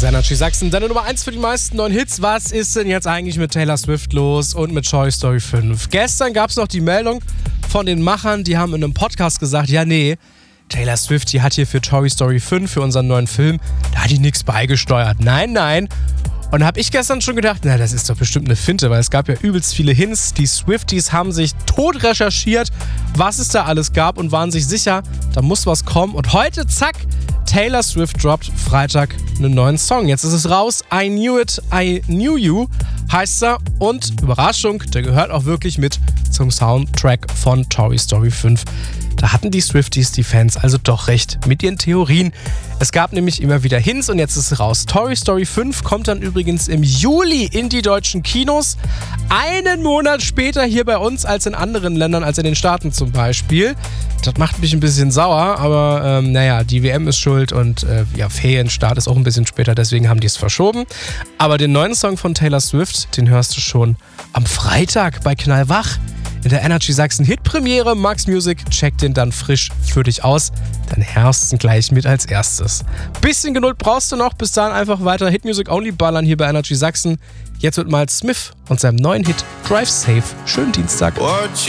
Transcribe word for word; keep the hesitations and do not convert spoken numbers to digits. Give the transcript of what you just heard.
ist Energy Sachsen. Deine Nummer eins für die meisten neuen Hits. Was ist denn jetzt eigentlich mit Taylor Swift los und mit Toy Story fünf? Gestern gab es noch die Meldung von den Machern, die haben in einem Podcast gesagt, ja nee, Taylor Swift, die hat hier für Toy Story fünf, für unseren neuen Film, da hat die nichts beigesteuert. Nein, nein. Und da habe ich gestern schon gedacht, na, das ist doch bestimmt eine Finte, weil es gab ja übelst viele Hints. Die Swifties haben sich tot recherchiert, was es da alles gab und waren sich sicher, da muss was kommen. Und heute, zack, Taylor Swift droppt Freitag einen neuen Song. Jetzt ist es raus. I Knew It, I Knew You heißt er. Und Überraschung, der gehört auch wirklich mit zum Soundtrack von Toy Story fünf. Da hatten die Swifties, die Fans, also doch recht mit ihren Theorien. Es gab nämlich immer wieder Hints und jetzt ist es raus. Toy Story fünf kommt dann übrigens im Juli in die deutschen Kinos. Einen Monat später hier bei uns als in anderen Ländern, als in den Staaten zum Beispiel. Das macht mich ein bisschen sauer, aber ähm, naja, die W M ist schuld und äh, ja, Ferienstart ist auch ein bisschen später, deswegen haben die es verschoben. Aber den neuen Song von Taylor Swift, den hörst du schon am Freitag bei Knallwach. In der Energy Sachsen Hitpremiere. Max Music checkt den dann frisch für dich aus. Dann hörst du ihn gleich mit als erstes. Bisschen Geduld brauchst du noch. Bis dahin einfach weiter Hitmusic Only ballern hier bei Energy Sachsen. Jetzt wird mal Smith und seinem neuen Hit Drive Safe. Schönen Dienstag.